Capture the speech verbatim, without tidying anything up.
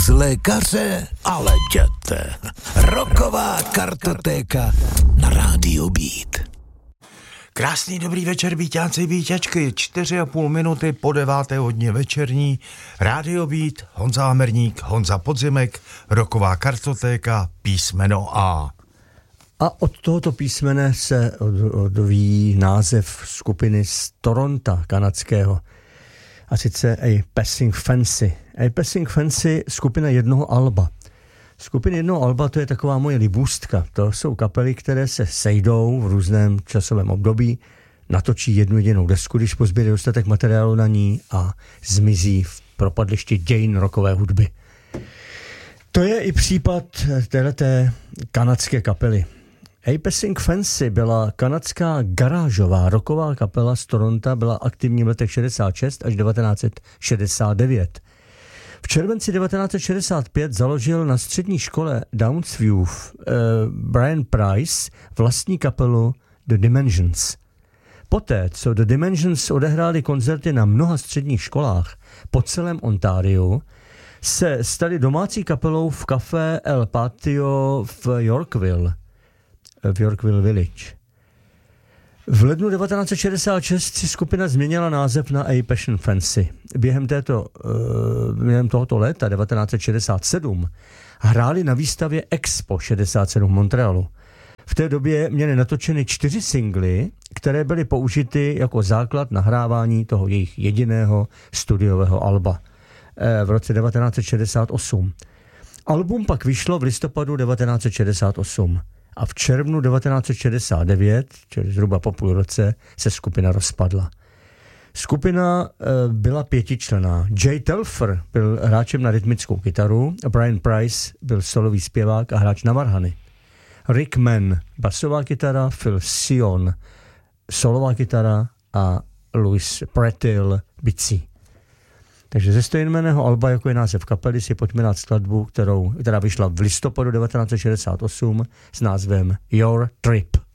z lékaře, ale jděte. Rocková kartotéka na Rádiu Beat. Krásný dobrý večer, Bíťáci, Bíťačky, čtyři a půl minuty po deváté hodině večerní, Rádio Beat, Honza Hamerník, Honza Podzimek, Rocková kartotéka, písmeno A. A od tohoto písmene se odvíjí název skupiny z Toronto, kanadského, a sice A Passing Fancy. A Passing Fancy, skupina jednoho alba. Skupina jednoho alba, to je taková moje libůstka. To jsou kapely, které se sejdou v různém časovém období, natočí jednu jedinou desku, když pozbírají dostatek materiálu na ní a zmizí v propadlišti dějin rockové hudby. To je i případ téhleté kanadské kapely. A Passing Fancy byla kanadská garážová rocková kapela z Toronto, byla aktivní v letech šedesát šest až devatenáct šedesát devět. V červenci devatenáct šedesát pět založil na střední škole Downsview uh, Brian Price vlastní kapelu The Dimensions. Poté, co The Dimensions odehráli koncerty na mnoha středních školách po celém Ontáriu, se stali domácí kapelou v Café El Patio v Yorkville, v Yorkville Village. V lednu devatenáct šedesát šest si skupina změnila název na A Passion Fancy. Během, této, uh, během tohoto léta devatenáct šedesát sedm hráli na výstavě Expo šedesát sedm v Montrealu. V té době měli natočeny čtyři singly, které byly použity jako základ nahrávání toho jejich jediného studiového alba v roce devatenáct šedesát osm. Album pak vyšlo v listopadu devatenáct šedesát osm a v červnu devatenáct šedesát devět, čili zhruba po půl roce, se skupina rozpadla. Skupina e, byla pětičlenná. Jay Telfer byl hráčem na rytmickou kytaru, Brian Price byl solový zpěvák a hráč na varhany. Rick Mann, basová kytara, Phil Sion, solová kytara a Louis Prettil, bicí. Takže ze stejnojmenného alba, jako je název kapely, si pojďme dát skladbu, kterou, která vyšla v listopadu devatenáct šedesát osm s názvem Your Trip.